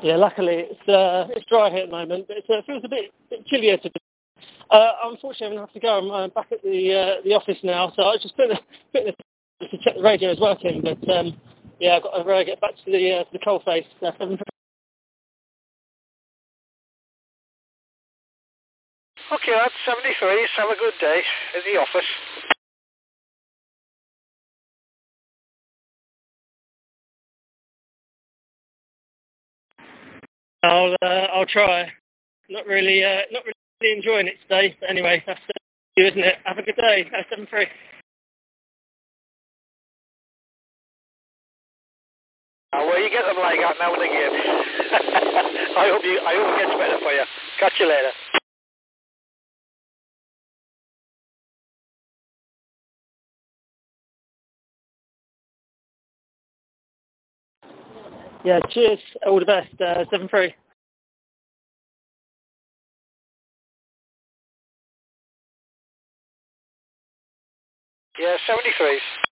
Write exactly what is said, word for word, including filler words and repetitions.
Yeah, luckily it's uh, it's dry here at the moment, but it's, uh, it feels a bit, bit chillier today. Uh, unfortunately, I'm going to have to go. I'm uh, back at the uh, the office now, so I was just putting the, putting the to check the radio is working. But um, yeah, I've got to uh, get back to the uh, to the coal face. Uh, Okay, that's seventy-three. Have a good day in the office. I'll uh, I'll try. Not really uh, not really enjoying it today, but anyway, that's uh, you, isn't it? Have a good day. Uh, seven three. Uh, well, you get them like that now and again. I hope you. I hope it gets better for you. Catch you later. Yeah, cheers. All the best. Uh, seven three. Yeah, seventy-three.